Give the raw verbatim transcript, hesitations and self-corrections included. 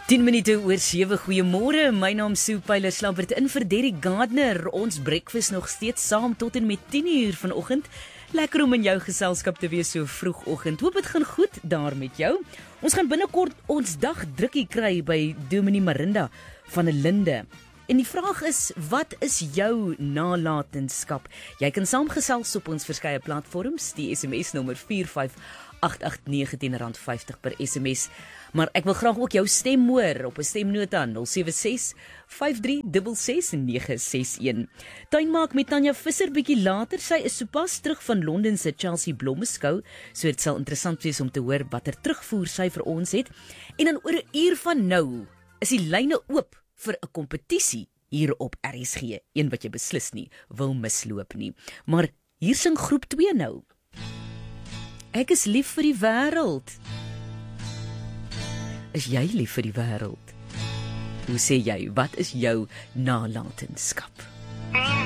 tien minute oor sewe, goeiemôre, my naam is Sue Pyler Slampert in vir Derek Gardner, ons breakfast nog steeds saam tot en met tien uur vanoggend, lekker om in jou geselskap te wees so vroegoggend, hoop het gaan goed daar met jou, ons gaan binnekort ons dag drukkie kry by Dominee Marinda van 'n Linde. En die vraag is, wat is jou nalatenskap? Jy kan saamgesels op ons verskeie platforms, die S M S nommer vier vyf agt agt nege, R tien vyftig per S M S. Maar ek wil graag ook jou stem hoor op 'n stemnota nul sewe ses vyf drie ses ses nege ses een. Tuinmaak met Tanya Visser bietjie later, sy is sopas terug van Londen se Chelsea Blommeskou, so dit sal interessant wees om te hoor watter terugvoer sy vir ons het. En dan oor 'n uur van nou is die lyne oop vir 'n kompetisie hier op R S G, een wat jy beslis nie wil misloop nie. Maar hier sing groep twee nou. Ek is lief vir die wêreld. Is jy lief vir die wêreld? Hoe sê jy, wat is jou nalatenskap?